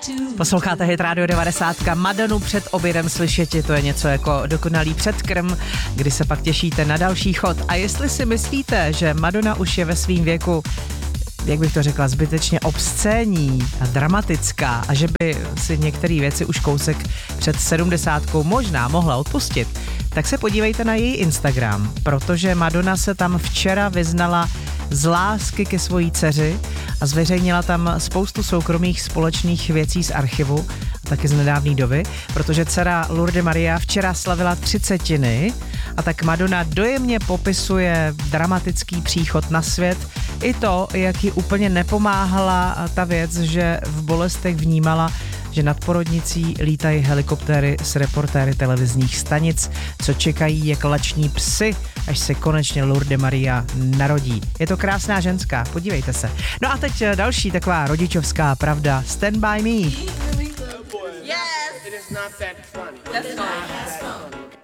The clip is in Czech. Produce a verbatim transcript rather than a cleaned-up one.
Posloucháte Hit Radio devadesát. Madonu před obědem slyšeti, to je něco jako dokonalý předkrm, kdy se pak těšíte na další chod. A jestli si myslíte, že Madonna už je ve svým věku, jak bych to řekla, zbytečně obscénní a dramatická a že by si některé věci už kousek před sedmdesátkou možná mohla odpustit, tak se podívejte na její Instagram, protože Madonna se tam včera vyznala z lásky ke svojí dceři a zveřejnila tam spoustu soukromých společných věcí z archivu a taky z nedávné doby, protože dcera Lourdes Maria včera slavila třicetiny a tak Madonna dojemně popisuje dramatický příchod na svět i to, jak ji úplně nepomáhala ta věc, že v bolestech vnímala, že nad porodnicí lítají helikoptéry s reportéry televizních stanic, co čekají jak lační psy, až se konečně Lourdes Maria narodí. Je to krásná ženská, podívejte se. No a teď další taková rodičovská pravda. Stand by me. Yes. It is not that funny. That's fine.